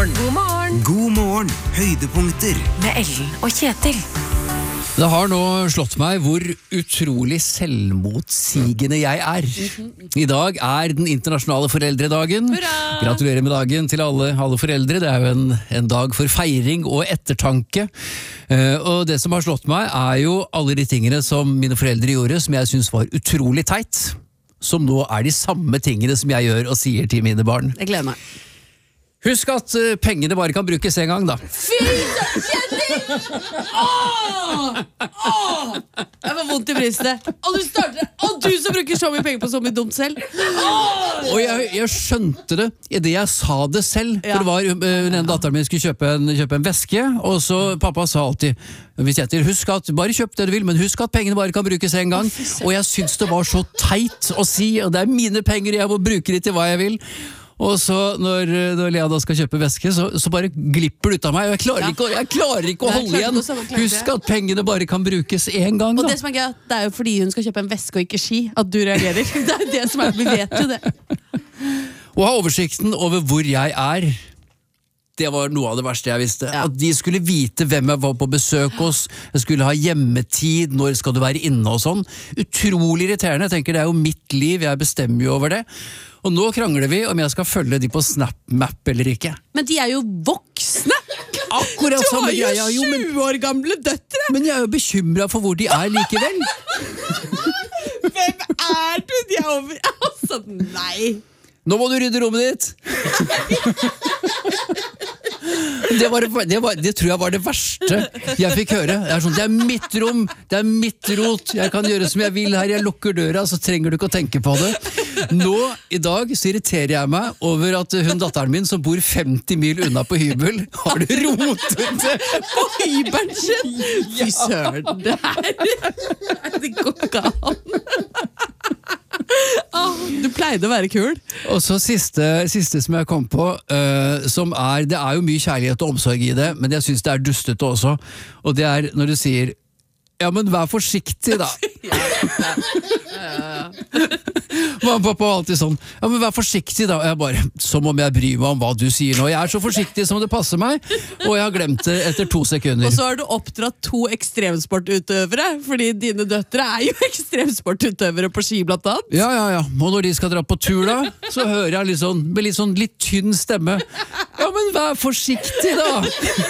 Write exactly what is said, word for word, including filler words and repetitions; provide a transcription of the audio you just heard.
morgen. God morgen. God morgen. Høydepunkter. Med Ellen og Kjetil. Det har nå slått meg hvor utrolig selvmotsigende jeg er. I dag er den internasjonale foreldredagen. Hurra! Gratulerer med dagen til alle, alle foreldre. Det er jo en, en dag for feiring og ettertanke. Eh, og det som har slått meg er jo alle de tingene som mine foreldre gjorde, som jeg synes var utrolig teit. Som nå er de samme tingene som jeg gjør og sier til mine barn. Jeg gleder meg. Husk at uh, pengene bare kan brukes en gang, da. Fy, Kjetil! Åh! Åh! Jeg får vondt i brystet. Og du starter, og du som bruker så mye penger på så mye dumt selv. Åh! Og jeg, jeg skjønte det i det jeg sa det selv. Ja. For det var, uh, den datteren min skulle kjøpe en, kjøpe en veske, og så pappa sa alltid, hvis jeg til, husk at, bare kjøp det du vil, men husk at pengene bare kan brukes en gang. Og jeg synes det var så teit å si, og det er mine penger, jeg må bruke de til hva jeg vil. Og så når, når Lea da skal kjøpe veske, så, så bare glipper det ut av meg, og jeg klarer ikke, jeg klarer ikke å Nei, holde igjen. klarte ikke å- Husk at pengene bare kan brukes en gang, Og da. det som er gøy, det er jo fordi hun skal kjøpe en veske og ikke ski, at du reagerer. Det er det som er, vi vet jo det. Og ha oversikten over hvor jeg er. Det var noe av det verste jeg visste. Ja. At de skulle vite hvem jeg var på besøk hos, jeg skulle ha hjemmetid, når skal du være inne og sånn. Utrolig irriterende. Jeg tenker det er jo mitt liv, jeg bestemmer jo over det. Og nå krangler vi om jeg skal følge de på SnapMap eller ikke. Men de er jo voksne! Akkurat Du samme har jo greia. Jo, men, tjue år gamle døtre! men jeg er jo bekymret for hvor de er likevel. Hvem er du? De er over... Altså, nei. Nå må du rydde rommet ditt! Det, var, det, var, det tror jeg var det verste jeg fikk høre. Det er, sånn, det er mitt rom, det er mitt rot, jeg kan gjøre som jeg vil her, jeg lukker døra, så trenger du ikke å tenke på det. Nå, i dag, så irriterer jeg meg over at hun datteren min, som bor femti mil unna på hybel, har det rotet På hybelen sin! Fy søren, det her det går ikke an. Åh, du pleide å være kul. Og så siste, siste som jeg kom på, uh, som er, det er jo mye kjærlighet og omsorg i det, men jeg synes det er dustete også, og det er når du sier, ja, men vær forsiktig da. Mamma og pappa var alltid sånn, ja, men vær forsiktig da. Jeg bare, som om jeg bryr meg om hva du sier nå. Jeg er så forsiktig som det passer meg, og jeg har glemt det etter to sekunder. Og så har du oppdratt to ekstremsportutøvere, fordi dine døtre er jo ekstremsportutøvere på ski blant annet. Ja, ja, ja. Og når de skal dra på tur da, så hører jeg litt sånn, med litt sånn litt tynn stemme, ja, men vær forsiktig da.